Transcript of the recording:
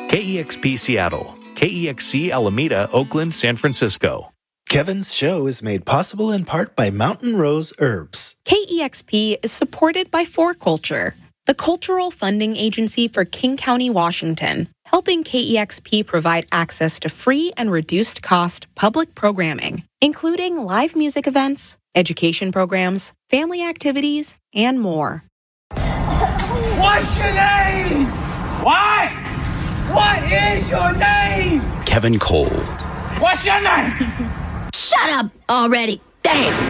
KEXP Seattle, KEXC Alameda, Oakland, San Francisco. Kevin's show is made possible in part by Mountain Rose Herbs. KEXP is supported by 4Culture, the cultural funding agency for King County, Washington, helping KEXP provide access to free and reduced-cost public programming, including live music events, education programs, family activities, and more. What's your name? What? What is your name? Kevin Cole. What's your name? Shut up already. Damn.